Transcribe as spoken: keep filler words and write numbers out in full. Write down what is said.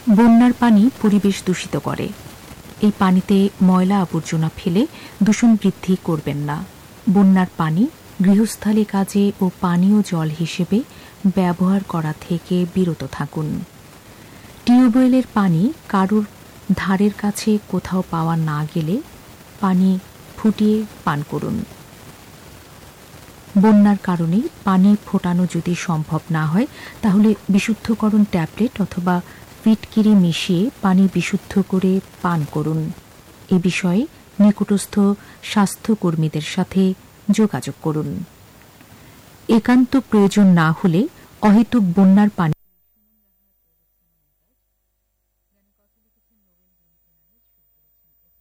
বন্যার পানি পরিবেশ দূষিত করে। এই পানিতে ময়লা আবর্জনা ফেলে দূষণ বৃদ্ধি করবেন না। বন্যার পানি গৃহস্থালী কাজে ও পানীয় জল হিসেবে ব্যবহার করা থেকে বিরত থাকুন। টিউবওয়েলের পানি কারুর ধারের কাছে কোথাও পাওয়া না গেলে পানি ফুটিয়ে পান করুন। বন্যার কারণে পানি ফোটানো যদি সম্ভব না হয় তাহলে বিশুদ্ধকরণ ট্যাবলেট অথবা ফিটকিরি মিশিয়ে পানি বিশুদ্ধ করে পান করুন। এ বিষয়ে নিকটস্থ স্বাস্থ্যকর্মীদের সাথে যোগাযোগ করুন। একান্ত প্রয়োজন না হলে অহেতুক বন্যার পানি